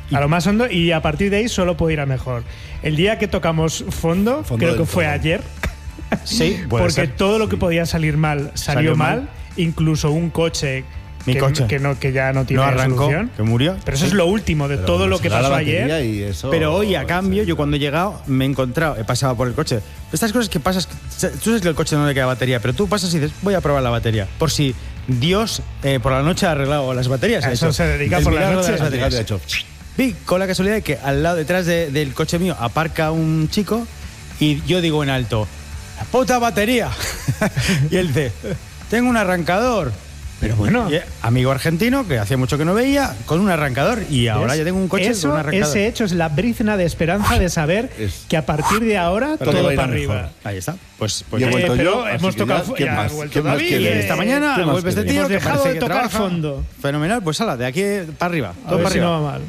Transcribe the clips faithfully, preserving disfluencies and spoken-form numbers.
A lo más hondo, y a partir de ahí solo puede ir a mejor. El día que tocamos fondo, fondo creo que fue todo. ayer. Sí, porque ser. todo lo que podía salir mal salió, salió mal, mal, incluso un coche. Mi que, coche. Que, no, que ya no tiene no arrancó, solución. Que murió. Pero eso sí. es lo último de Pero todo lo que pasó ayer. Eso, Pero hoy, a cambio, yo cuando he llegado, me he encontrado, he pasado por el coche. Estas cosas que pasas, tú sabes que el coche no le queda batería, pero tú pasas y dices, voy a probar la batería. Por si Dios eh, por la noche ha arreglado las baterías. A eso hecho. se dedica el por la noche. De las baterías. De hecho. Vi con la casualidad de que al lado, detrás de, del coche mío, aparca un chico y yo digo en alto, ¡la puta batería! Y él dice, tengo un arrancador. Pero bueno, y, amigo argentino que hacía mucho que no veía, con un arrancador, y ahora ¿ves? Ya tengo un coche Eso, con un arrancador. Ese hecho es la brizna de esperanza de saber es, que a partir de ahora todo, todo para arriba. Mejor. Ahí está. Pues, pues y he vuelto eh, yo, pero hemos tocado ya, ya más? vuelto David, David, eh, esta mañana vuelve este tío hemos que dejado parece de que tocar trabaja. Fondo. Fenomenal, pues ala, de aquí para arriba, a todo ver para si arriba. no va mal.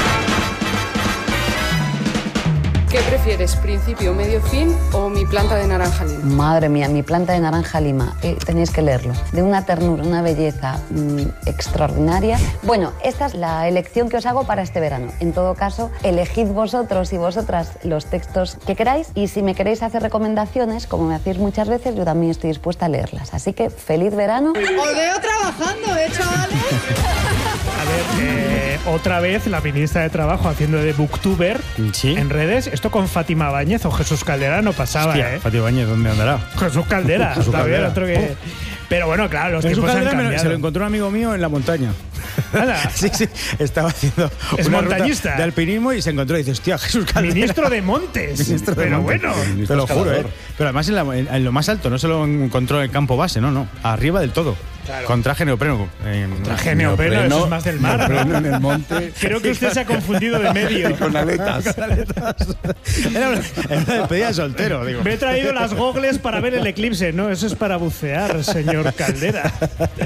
¿Qué prefieres, principio, medio, fin o mi planta de naranja lima? Madre mía, mi planta de naranja lima, eh, tenéis que leerlo. De una ternura, una belleza mmm, extraordinaria. Bueno, esta es la elección que os hago para este verano. En todo caso, elegid vosotros y vosotras los textos que queráis, y si me queréis hacer recomendaciones, como me hacéis muchas veces, yo también estoy dispuesta a leerlas. Así que, feliz verano. Os veo trabajando, ¿eh, chavales? A ver, eh, otra vez la ministra de Trabajo haciendo de booktuber ¿Sí? en redes. Esto con Fátima Báñez o Jesús Caldera no pasaba, Hostia, ¿eh? Fátima Báñez, ¿dónde andará? Jesús Caldera, Jesús también, Caldera. otro que... Pero bueno, claro, los Jesús tiempos Caldera han me, cambiado. se lo encontró un amigo mío en la montaña. ¿Nada? Sí, sí, estaba haciendo es una montañista ruta de alpinismo y se encontró y dice, hostia, Jesús Caldera. Ministro de Montes. Ministro de Pero Montes. bueno. Te lo juro, ¿eh? Pero además en, la, en, en lo más alto, no se lo encontró en el campo base, no, no. Arriba del todo. Claro. Con traje neopreno. Eh, traje neopreno, neopreno, eso es más del mar. Neopreno en el monte. Creo que usted se ha confundido de medio. Y con aletas. Con aletas. Era una, era una despedida de soltero, digo. Me he traído las gogles para ver el eclipse. No, eso es para bucear, señor Caldera.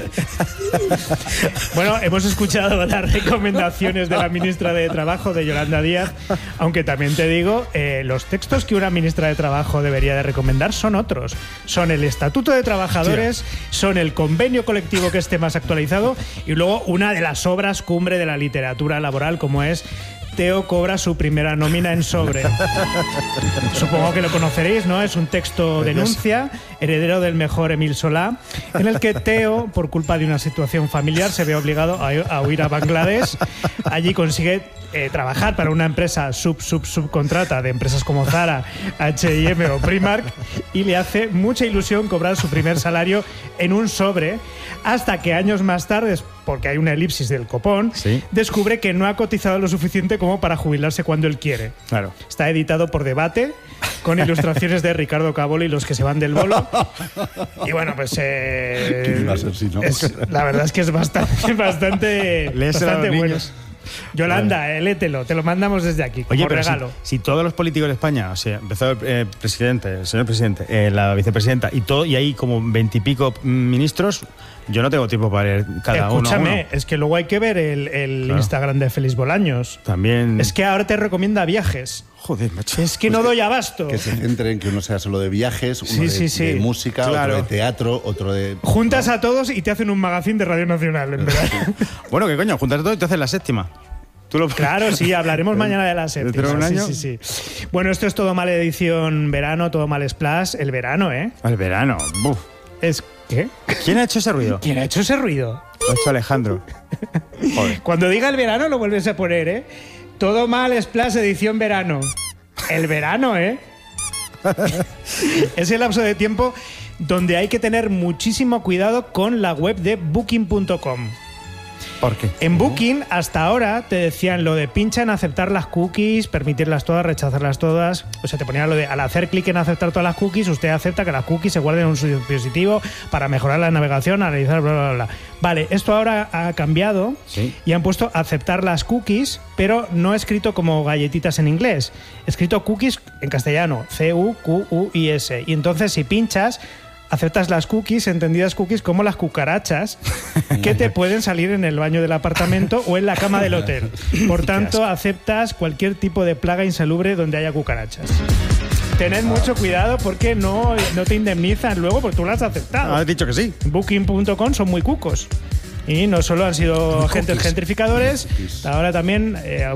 Bueno, hemos escuchado las recomendaciones de la ministra de Trabajo, de Yolanda Díaz, aunque también te digo, eh, los textos que una ministra de Trabajo debería de recomendar son otros. Son el Estatuto de Trabajadores, son el convenio colectivo que esté más actualizado, y luego una de las obras cumbre de la literatura laboral, como es Teo cobra su primera nómina en sobre. Supongo que lo conoceréis, ¿no? Es un texto denuncia, heredero del mejor Emil Solá, en el que Teo, por culpa de una situación familiar, se ve obligado a, a huir a Bangladesh. Allí consigue eh, trabajar para una empresa sub, sub, subcontrata de empresas como Zara, H y M o Primark, y le hace mucha ilusión cobrar su primer salario en un sobre, hasta que años más tarde, porque hay una elipsis del copón, ¿sí? descubre que no ha cotizado lo suficiente como para jubilarse cuando él quiere. Claro. Está editado por Debate, con ilustraciones de Ricardo Cabolo y los que se van del bolo. Y bueno, pues eh, ¿quién iba a ser si no? Es, la verdad es que es bastante, bastante, bastante bueno. Niños. Yolanda, eh, léetelo, te lo mandamos desde aquí, como Oye, pero regalo. Si, si todos los políticos de España, o sea, empezó el eh, presidente, el señor presidente, eh, la vicepresidenta y todo, y hay como veintipico ministros, yo no tengo tiempo para leer cada uno. Escúchame, es que luego hay que ver el, el claro. Instagram de Félix Bolaños. También. Es que ahora te recomienda viajes. Joder, macho. Es que pues no que, doy abasto. Que se centre en que uno sea solo de viajes, uno sí, de, sí, sí. de música, claro. otro de teatro, otro de... Juntas ¿no? a todos y te hacen un magazine de Radio Nacional, en verdad. Bueno, ¿qué coño? Juntas a todos y te hacen la séptima. ¿Tú lo... Claro, sí, hablaremos mañana de la séptima. un año? Sí, sí, sí. Bueno, esto es Todo Mal edición verano, Todo Mal Splash, el verano, ¿eh? El verano. Buf. Es ¿qué? ¿Quién ha hecho ese ruido? ¿Quién ha hecho ese ruido? Lo ha hecho Alejandro. Joder. Cuando diga el verano lo vuelves a poner, ¿eh? Todo Mal Splash edición verano. El verano, ¿eh? Es el lapso de tiempo donde hay que tener muchísimo cuidado con la web de booking punto com. ¿Por qué? En Booking, hasta ahora, te decían lo de pincha en aceptar las cookies, permitirlas todas, rechazarlas todas. O sea, te ponían lo de, al hacer clic en aceptar todas las cookies, usted acepta que las cookies se guarden en su dispositivo para mejorar la navegación, analizar, bla, bla, bla. Vale, esto ahora ha cambiado, ¿sí? Y han puesto aceptar las cookies, pero no escrito como galletitas en inglés. Escrito cookies en castellano, C U Q U I S. Y entonces, si pinchas, aceptas las cookies, entendidas cookies como las cucarachas que te pueden salir en el baño del apartamento o en la cama del hotel. Por tanto, aceptas cualquier tipo de plaga insalubre donde haya cucarachas. Tened mucho cuidado porque no, no te indemnizan luego porque tú las has aceptado. Has dicho que sí. Booking punto com son muy cucos. Y no solo han sido agentes gentrificadores, ahora también eh,